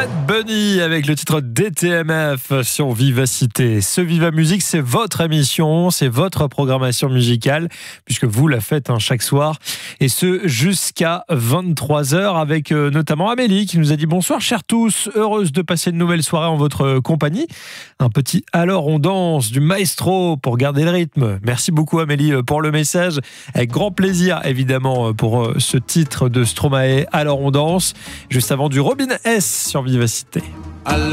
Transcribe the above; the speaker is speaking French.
Bad Bunny avec le titre DTMF sur Vivacité. Ce Viva Musique, c'est votre émission, c'est votre programmation musicale, puisque vous la faites chaque soir, et ce jusqu'à 23h, avec notamment Amélie qui nous a dit bonsoir chers tous, heureuse de passer une nouvelle soirée en votre compagnie. Un petit alors on danse du maestro pour garder le rythme. Merci beaucoup Amélie pour le message, avec grand plaisir évidemment pour ce titre de Stromae, alors on danse, juste avant du Robin S sur Vivacité.